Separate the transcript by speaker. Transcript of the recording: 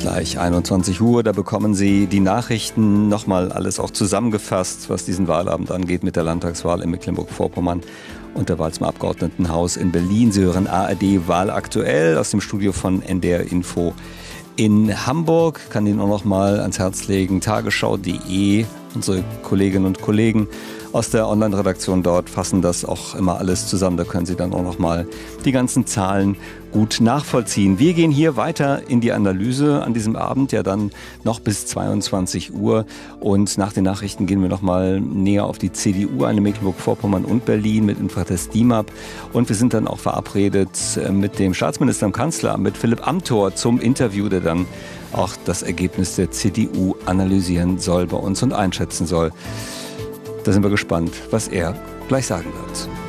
Speaker 1: Gleich 21 Uhr, da bekommen Sie die Nachrichten, nochmal alles auch zusammengefasst, was diesen Wahlabend angeht mit der Landtagswahl in Mecklenburg-Vorpommern und der Wahl zum Abgeordnetenhaus in Berlin. Sie hören ARD Wahl aktuell aus dem Studio von NDR Info in Hamburg. Kann Ihnen auch noch mal ans Herz legen, tagesschau.de. Unsere Kolleginnen und Kollegen aus der Online-Redaktion dort fassen das auch immer alles zusammen. Da können Sie dann auch noch mal die ganzen Zahlen gut nachvollziehen. Wir gehen hier weiter in die Analyse an diesem Abend, ja dann noch bis 22 Uhr. Und nach den Nachrichten gehen wir noch mal näher auf die CDU ein in Mecklenburg-Vorpommern und Berlin mit Infratest DIMAP. Und wir sind dann auch verabredet mit dem Staatsminister im Kanzleramt, mit Philipp Amthor zum Interview, der dann auch das Ergebnis der CDU analysieren soll bei uns und einschätzen soll. Da sind wir gespannt, was er gleich sagen wird.